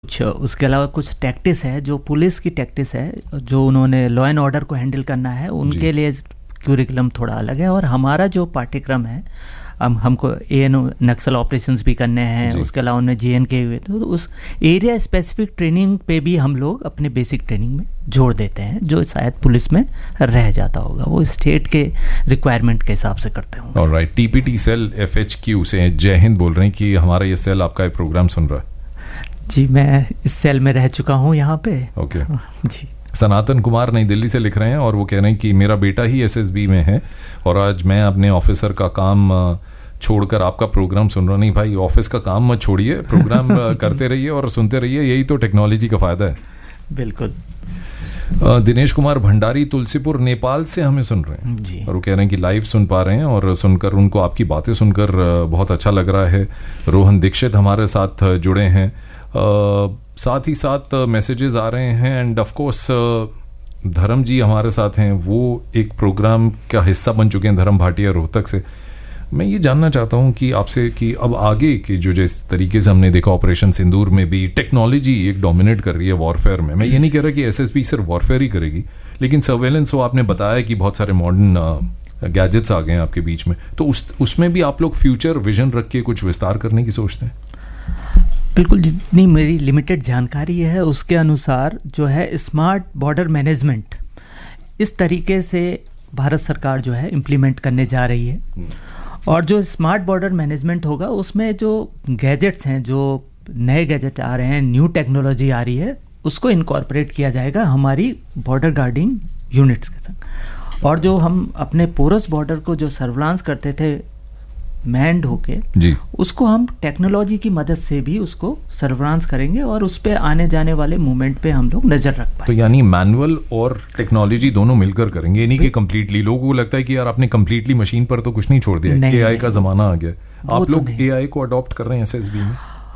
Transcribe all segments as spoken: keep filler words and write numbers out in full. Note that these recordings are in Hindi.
कुछ उसके अलावा कुछ टैक्टिस है, जो पुलिस की टैक्टिस है, जो उन्होंने लॉ एंड ऑर्डर को हैंडल करना है, उनके लिए क्यूरिकुलम थोड़ा अलग है। और हमारा जो पाठ्यक्रम है, हम हमको A N O Naxal operations भी करने हैं, उसके अलावा उनमें जे एन के हुए, तो उस एरिया स्पेसिफिक ट्रेनिंग पे भी हम लोग अपने बेसिक ट्रेनिंग में जोड़ देते हैं, जो शायद पुलिस में रह जाता होगा, वो स्टेट के रिक्वायरमेंट के हिसाब से करते होंगे। Alright, TPT cell F H Q से जय हिंद बोल रहे हैं कि हमारा ये सेल आपका एक प्रोग्राम सुन रहा है। जी, मैं इस सेल में रह चुका हूँ यहाँ पे। Okay okay. जी। सनातन कुमार नई दिल्ली से लिख रहे हैं और वो कह रहे हैं कि मेरा बेटा ही एस एस बी में है और आज मैं अपने ऑफिसर का काम छोड़कर आपका प्रोग्राम सुन रहा हूँ। नहीं भाई, ऑफिस का काम मत छोड़िए, प्रोग्राम करते रहिए और सुनते रहिए, यही तो टेक्नोलॉजी का फायदा है। बिल्कुल। दिनेश कुमार भंडारी तुलसीपुर नेपाल से हमें सुन रहे हैं जी। और वो कह रहे हैं कि लाइव सुन पा रहे हैं और सुनकर उनको आपकी बातें सुनकर बहुत अच्छा लग रहा है। रोहन दीक्षित हमारे साथ जुड़े हैं, Uh, साथ ही साथ मैसेजेस आ रहे हैं एंड ऑफ कोर्स धर्म जी हमारे साथ हैं, वो एक प्रोग्राम का हिस्सा बन चुके हैं, धर्म भाटिया रोहतक से। मैं ये जानना चाहता हूँ कि आपसे कि अब आगे की जो जिस तरीके से हमने देखा ऑपरेशन सिंदूर में भी टेक्नोलॉजी एक डोमिनेट कर रही है वॉरफेयर में। मैं ये नहीं कह रहा कि एसएसबी सिर्फ वॉरफेयर ही करेगी, लेकिन सर्वेलेंस, वो आपने बताया कि बहुत सारे मॉडर्न गैजेट्स आ गए हैं आपके बीच में, तो उस उसमें भी आप लोग फ्यूचर विजन रख के कुछ विस्तार करने की सोचते हैं? बिल्कुल, जितनी मेरी लिमिटेड जानकारी है उसके अनुसार जो है स्मार्ट बॉर्डर मैनेजमेंट इस तरीके से भारत सरकार जो है इम्प्लीमेंट करने जा रही है। और जो स्मार्ट बॉर्डर मैनेजमेंट होगा उसमें जो गैजेट्स हैं, जो नए गैजेट आ रहे हैं, न्यू टेक्नोलॉजी आ रही है, उसको इनकॉर्पोरेट किया जाएगा हमारी बॉर्डर गार्डिंग यूनिट्स के संग। और जो हम अपने पोरस बॉर्डर को जो सर्विलांस करते थे मैंड होके, उसको हम टेक्नोलॉजी की मदद से भी उसको सर्विलांस करेंगे और उस पे आने जाने वाले मूवमेंट पे हम लोग नजर रख पाएंगे। तो यानी मैनुअल और टेक्नोलॉजी दोनों मिलकर करेंगे, नहीं कि कंप्लीटली। लोगों को लगता है कि यार आपने कंप्लीटली मशीन पर तो कुछ नहीं छोड़ दिया, एआई का जमाना आ गया। आप लोग एआई को अडॉप्ट कर रहे हैं एसएसबी में?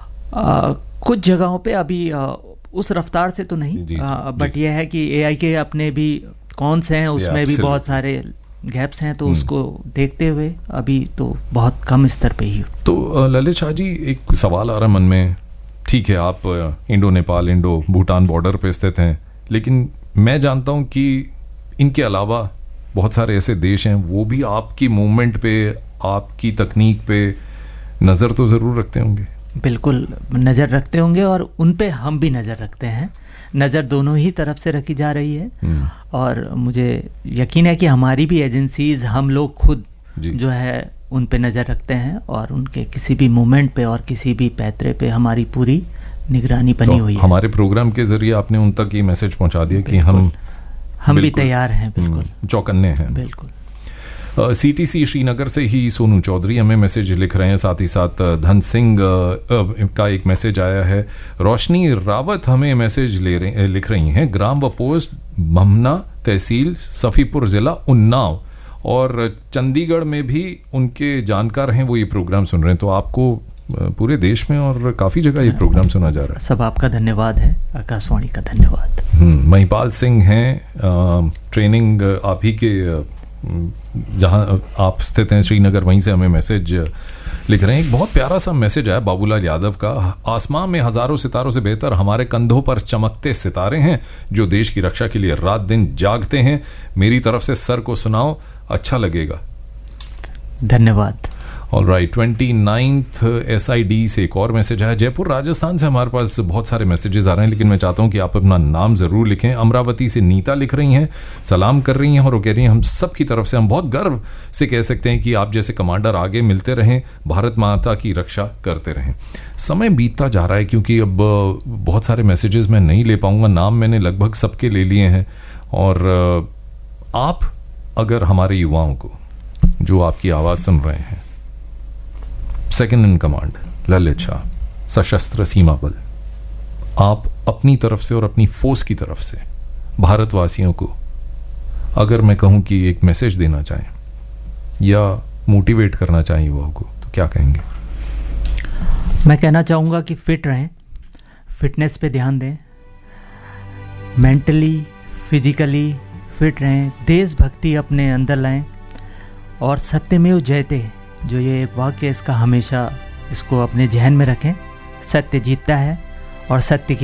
आ, कुछ जगहों पे अभी आ, उस रफ्तार से तो नहीं, बट यह है कि एआई के अपने भी कौन से हैं, उसमें भी बहुत सारे गैप्स हैं, तो उसको देखते हुए अभी तो बहुत कम स्तर पे ही। तो ललित शाह जी, एक सवाल आ रहा है मन में। ठीक है, आप Indo Nepal, Indo Bhutan border पे स्थित हैं, लेकिन मैं जानता हूं कि इनके अलावा बहुत सारे ऐसे देश हैं, वो भी आपकी मूवमेंट पे, आपकी तकनीक पे नज़र तो ज़रूर रखते होंगे। बिल्कुल नज़र रखते होंगे और उन पे हम भी नज़र रखते हैं। नज़र दोनों ही तरफ से रखी जा रही है और मुझे यकीन है कि हमारी भी एजेंसीज, हम लोग खुद जो है उन पे नज़र रखते हैं और उनके किसी भी मूवमेंट पे और किसी भी पैतरे पे हमारी पूरी निगरानी बनी तो हुई है। हमारे प्रोग्राम के जरिए आपने उन तक ये मैसेज पहुंचा दिया कि हम हम भी तैयार हैं, बिल्कुल चौकन्ने हैं। बिल्कुल। सीटीसी श्रीनगर से ही सोनू चौधरी हमें मैसेज लिख रहे हैं, साथ ही साथ धन सिंह का एक मैसेज आया है। रोशनी रावत हमें मैसेज ले रहे लिख रही हैं, ग्राम व पोस्ट ममना, तहसील सफ़ीपुर, ज़िला उन्नाव, और चंडीगढ़ में भी उनके जानकार हैं, वो ये प्रोग्राम सुन रहे हैं। तो आपको पूरे देश में और काफ़ी जगह ये प्रोग्राम सुना जा रहा है। सब आपका धन्यवाद है, आकाशवाणी का धन्यवाद। महिपाल सिंह हैं, ट्रेनिंग आप ही के जहाँ आप स्थित हैं श्रीनगर, वहीं से हमें मैसेज लिख रहे हैं। एक बहुत प्यारा सा मैसेज आया बाबूलाल यादव का। आसमां में हजारों सितारों से बेहतर हमारे कंधों पर चमकते सितारे हैं, जो देश की रक्षा के लिए रात दिन जागते हैं। मेरी तरफ से सर को सुनाओ, अच्छा लगेगा। धन्यवाद। All right, twenty ninth S I D से एक और मैसेज आया। जयपुर राजस्थान से हमारे पास बहुत सारे मैसेजेस आ रहे हैं, लेकिन मैं चाहता हूं कि आप अपना नाम ज़रूर लिखें। अमरावती से नीता लिख रही हैं, सलाम कर रही हैं और वो कह रही हैं हम सब की तरफ से हम बहुत गर्व से कह सकते हैं कि आप जैसे कमांडर आगे मिलते रहें, भारत माता की रक्षा करते रहें। समय बीतता जा रहा है, क्योंकि अब बहुत सारे मैसेजेस मैं नहीं ले पाऊँगा, नाम मैंने लगभग सबके ले लिए हैं। और आप अगर हमारे युवाओं को, जो आपकी आवाज़ सुन रहे हैं, second in command Lalit Shah, सशस्त्र सीमा बल, आप अपनी तरफ से और अपनी फोर्स की तरफ से भारतवासियों को अगर मैं कहूं कि एक मैसेज देना चाहें या मोटिवेट करना चाहें युवाओं को, तो क्या कहेंगे? मैं कहना चाहूँगा कि फिट रहें, फिटनेस पे ध्यान दें, मेंटली फिजिकली फिट रहें, देशभक्ति अपने अंदर लाएं और सत्यमेव जयते, जो ये एक वाक्य, इसका हमेशा इसको अपने जहन में रखें। सत्य जीतता है और सत्य की